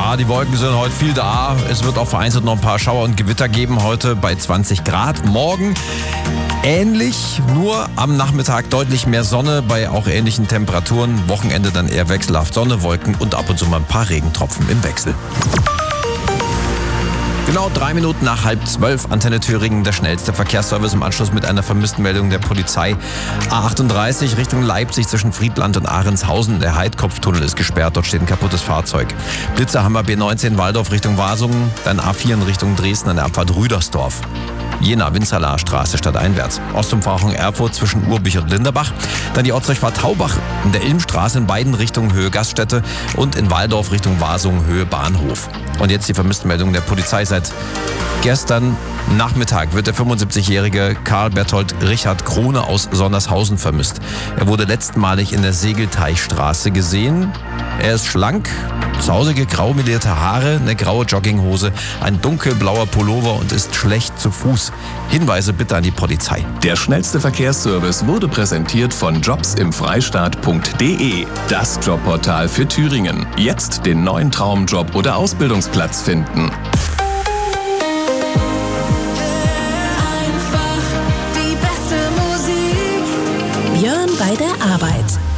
Ja, die Wolken sind heute viel da. Es wird auch vereinzelt noch ein paar Schauer und Gewitter geben heute bei 20 Grad. Morgen ähnlich, nur am Nachmittag deutlich mehr Sonne bei auch ähnlichen Temperaturen. Wochenende dann eher wechselhaft Sonne, Wolken und ab und zu mal ein paar Regentropfen im Wechsel. Genau 3 Minuten nach 11:30, Antenne Thüringen, der schnellste Verkehrsservice im Anschluss mit einer Vermisstenmeldung der Polizei. A38 Richtung Leipzig zwischen Friedland und Ahrenshausen. Der Heidkopftunnel ist gesperrt, dort steht ein kaputtes Fahrzeug. Blitzerhammer B19 Waldorf Richtung Wasungen, dann A4 in Richtung Dresden an der Abfahrt Rüdersdorf. Jena, Winzerlaarstraße stadteinwärts. Ostumfahrung Erfurt zwischen Urbich und Linderbach. Dann die Ortsdurchfahrt Taubach in der Ilmstraße in beiden Richtungen Höhe Gaststätte und in Waldorf Richtung Wasungen Höhe Bahnhof. Und jetzt die Vermisstenmeldung der Polizei. Seit gestern Nachmittag wird der 75-jährige Karl Berthold Richard Krone aus Sondershausen vermisst. Er wurde letztmalig in der Segelteichstraße gesehen. Er ist schlank, zausige grau melierte Haare, eine graue Jogginghose, ein dunkelblauer Pullover und ist schlecht zu Fuß. Hinweise bitte an die Polizei. Der schnellste Verkehrsservice wurde präsentiert von jobsimfreistaat.de. Das Jobportal für Thüringen. Jetzt den neuen Traumjob oder Ausbildungsplatz finden. Björn bei der Arbeit.